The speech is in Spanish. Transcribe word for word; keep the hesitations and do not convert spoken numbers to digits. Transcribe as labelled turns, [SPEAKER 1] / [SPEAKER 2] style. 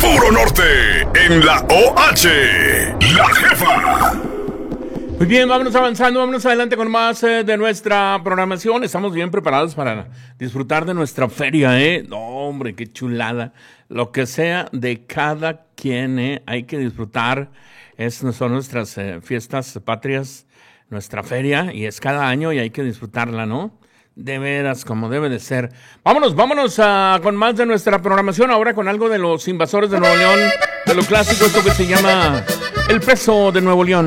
[SPEAKER 1] Puro Norte en la O H. La Jefa.
[SPEAKER 2] Muy bien, vámonos avanzando, vámonos adelante con más eh, de nuestra programación. Estamos bien preparados para disfrutar de nuestra feria, ¿eh? No, hombre, qué chulada. Lo que sea de cada quien, ¿eh? Hay que disfrutar. Es, son nuestras eh, fiestas patrias, nuestra feria, y es cada año y hay que disfrutarla, ¿no? De veras, como debe de ser. Vámonos, vámonos a, con más de nuestra programación, ahora con algo de los Invasores de Nuevo León, de lo clásico, esto que se llama El Peso de Nuevo León.